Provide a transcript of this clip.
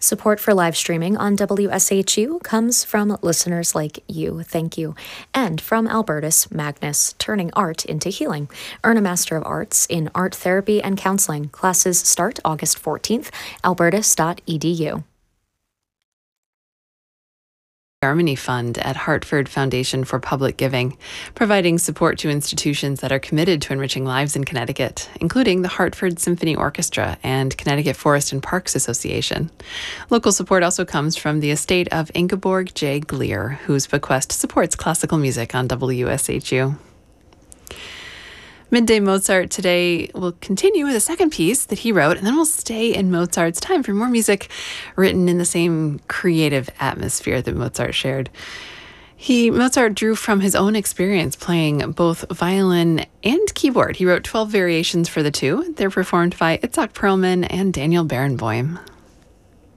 Support for live streaming on WSHU comes from listeners like you. Thank you. And from Albertus Magnus, turning art into healing. Earn a Master of Arts in Art Therapy and Counseling. Classes start August 14th, albertus.edu. Harmony Fund at Hartford Foundation for Public Giving, providing support to institutions that are committed to enriching lives in Connecticut, including the Hartford Symphony Orchestra and Connecticut Forest and Parks Association. Local support also comes from the estate of Ingeborg J. Gleer, whose bequest supports classical music on WSHU. Midday Mozart today will continue with a second piece that he wrote, and then we'll stay in Mozart's time for more music written in the same creative atmosphere that Mozart shared. Mozart drew from his own experience playing both violin and keyboard. He wrote 12 variations for the two. They're performed by Itzhak Perlman and Daniel Barenboim.